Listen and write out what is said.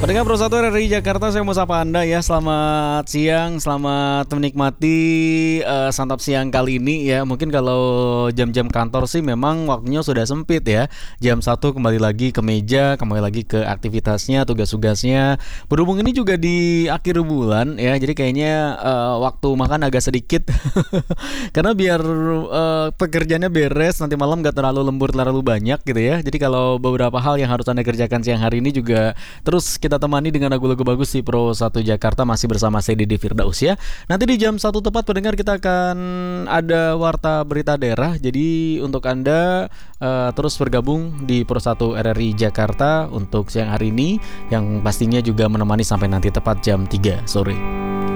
Pendengar Pro 1 RRI Jakarta, saya mau sapa Anda ya. Selamat siang, selamat menikmati santap siang kali ini ya. Mungkin kalau jam-jam kantor sih memang waktunya sudah sempit ya. Jam 1 kembali lagi ke meja, kembali lagi ke aktivitasnya, tugas-tugasnya. Berhubung ini juga di akhir bulan ya, jadi kayaknya waktu makan agak sedikit. Karena biar pekerjaannya beres, nanti malam gak terlalu lembur, terlalu banyak gitu ya. Jadi kalau beberapa hal yang harus Anda kerjakan siang hari ini juga terus kita temani dengan lagu-lagu bagus di Pro 1 Jakarta, masih bersama saya Didi Firdaus ya. Nanti di jam 1 tepat pendengar kita akan ada warta berita daerah. Jadi untuk Anda terus bergabung di Pro 1 RRI Jakarta untuk siang hari ini, yang pastinya juga menemani sampai nanti tepat jam 3 sore.